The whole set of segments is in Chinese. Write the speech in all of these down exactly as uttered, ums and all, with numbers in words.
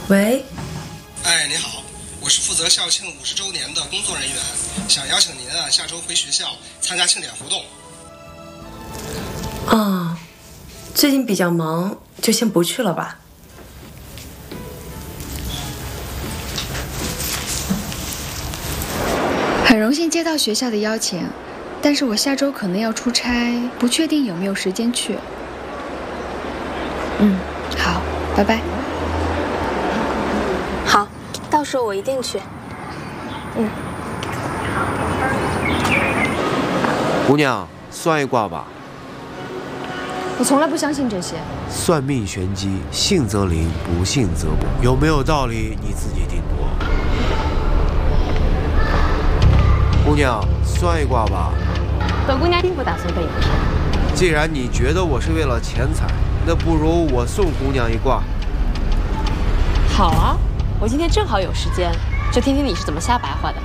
喂， 哎，你好，我是负责校庆五十周年的工作人员，想邀请您啊下周回学校参加庆典活动。 啊，最近比较忙，就先不去了吧。 很荣幸接到学校的邀请，但是我下周可能要出差，不确定有没有时间去。嗯，好，拜拜。 好，到时候我一定去。嗯。 姑娘，算一卦吧。 我从来不相信这些。 算命玄机，信则灵，不信则不。有没有道理你自己定夺。姑娘，算一卦吧。 本姑娘并不打算被你骗。 既然你觉得我是为了钱财，那不如我送姑娘一卦。 好啊，我今天正好有时间，就听听你是怎么瞎白话的。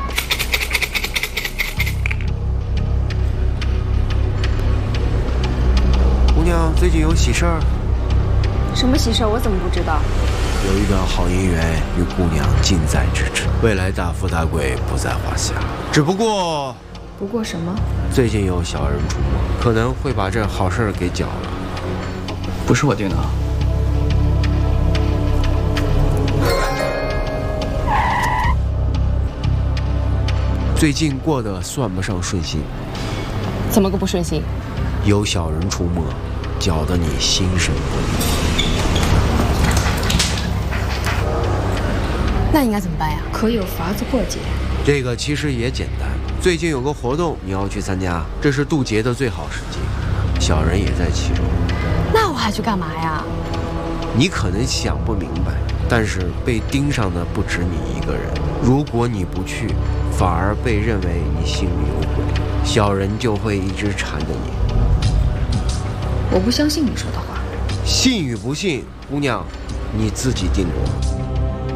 姑娘最近有喜事儿？ 什么喜事儿？我怎么不知道？ 有一段好姻缘与姑娘近在咫尺，未来大富大贵不在话下。只不过， 不过什么？ 最近有小人出没，可能会把这好事儿给搅了。 不是我定的。 最近过得算不上顺心。 怎么个不顺心？ 有小人出没，搅得你心神不宁。 那应该怎么办呀？ 可有法子过节？ 这个其实也简单。最近有个活动，你要去参加，这是渡劫的最好时机，小人也在其中。 那我还去干嘛呀？ 你可能想不明白，但是被盯上的不止你一个人。如果你不去，反而被认为你心里有鬼，小人就会一直缠着你。 我不相信你说的话。 信与不信，姑娘，你自己定夺。